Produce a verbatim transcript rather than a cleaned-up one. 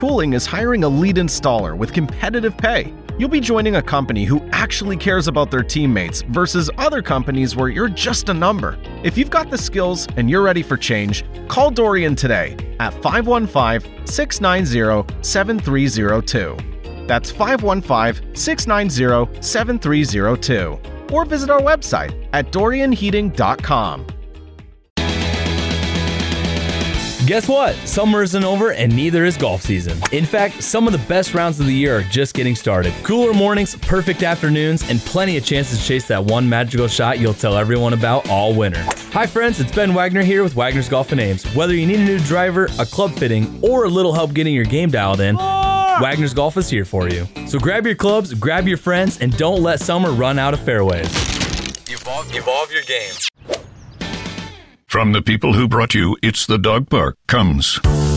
Cooling is hiring a lead installer with competitive pay. You'll be joining a company who actually cares about their teammates versus other companies where you're just a number. If you've got the skills and you're ready for change, call Dorian today at five one five, six nine zero, seven three zero two. That's five one five, six nine zero, seven three zero two. Or visit our website at dorian heating dot com. Guess what? Summer isn't over and neither is golf season. In fact, some of the best rounds of the year are just getting started. Cooler mornings, perfect afternoons, and plenty of chances to chase that one magical shot you'll tell everyone about all winter. Hi friends, it's Ben Wagner here with Wagner's Golf and Ames. Whether you need a new driver, a club fitting, or a little help getting your game dialed in, Wagner's Golf is here for you. So grab your clubs, grab your friends, and don't let summer run out of fairways. Evolve, evolve your game. From the people who brought you It's the Dog Park comes